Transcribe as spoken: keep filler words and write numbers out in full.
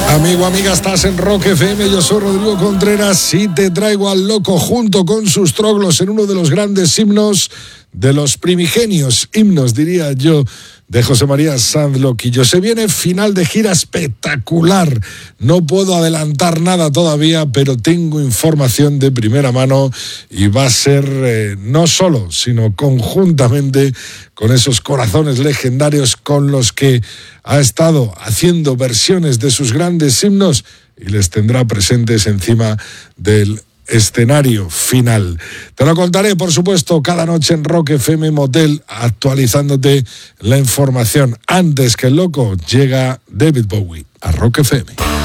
Amigo, amiga, estás en Rock F M, yo soy Rodrigo Contreras y te traigo al Loco junto con sus troglos en uno de los grandes himnos, de los primigenios himnos, diría yo, de José María Sanz Loquillo. Se viene final de gira espectacular. No puedo adelantar nada todavía, pero tengo información de primera mano y va a ser eh, no solo, sino conjuntamente con esos corazones legendarios con los que ha estado haciendo versiones de sus grandes himnos y les tendrá presentes encima del escenario final. Te lo contaré, por supuesto, cada noche en Rock F M Motel, actualizándote la información. Antes que el loco, llega David Bowie a Rock F M.